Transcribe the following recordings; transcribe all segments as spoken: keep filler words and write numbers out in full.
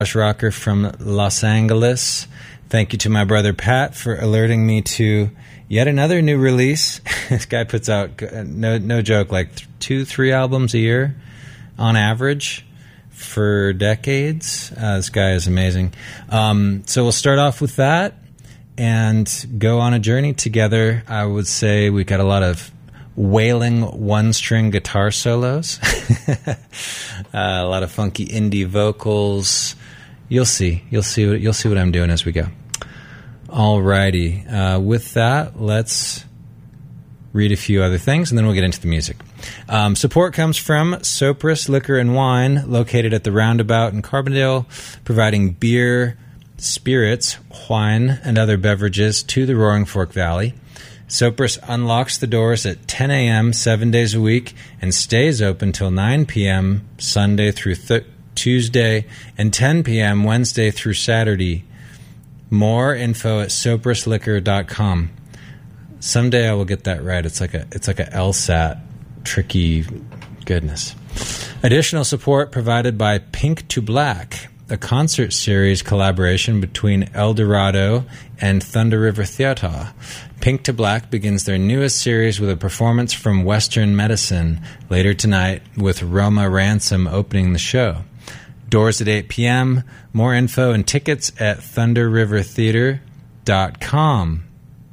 Rocker from Los Angeles. Thank you to my brother Pat for alerting me to yet another new release. This guy puts out, no no joke, like two, three albums a year on average for decades. Uh, this guy is amazing. Um, so we'll start off with that and go on a journey together. I would say we got a lot of wailing one-string guitar solos, uh, a lot of funky indie vocals. You'll see. You'll see. What, you'll see what I'm doing as we go. Alrighty. Uh, with that, let's read a few other things, and then we'll get into the music. Um, support comes from Sopris Liquor and Wine, located at the Roundabout in Carbondale, providing beer, spirits, wine, and other beverages to the Roaring Fork Valley. Sopris unlocks the doors at ten a.m. seven days a week and stays open till nine p.m. Sunday through th- Tuesday and ten p.m. Wednesday through Saturday. More info at sopris liquor dot com. Someday I will get that right. It's like a it's like a LSAT tricky goodness. Additional support provided by Pink to Black, a concert series collaboration between El Dorado and Thunder River Theater. Pink to Black begins their newest series with a performance from Western Medicine later tonight, with Roma Ransom opening the show. Doors at eight p.m. More info and tickets at thunder river theater dot com.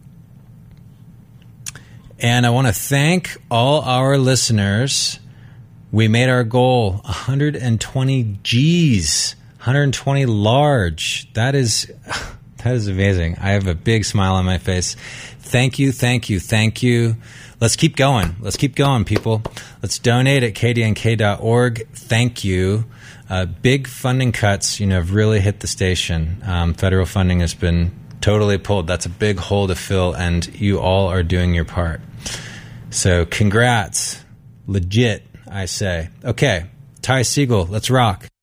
And I want to thank all our listeners. We made our goal, one hundred twenty G's. one hundred twenty large. That is that is amazing. I have a big smile on my face. Thank you, thank you, thank you. Let's keep going. Let's keep going, people. Let's donate at k d n k dot org. Thank you. Uh, big funding cuts, you know, have really hit the station. Um, federal funding has been totally pulled. That's a big hole to fill, and you all are doing your part. So congrats. Legit, I say. Okay, Ty Segall, let's rock.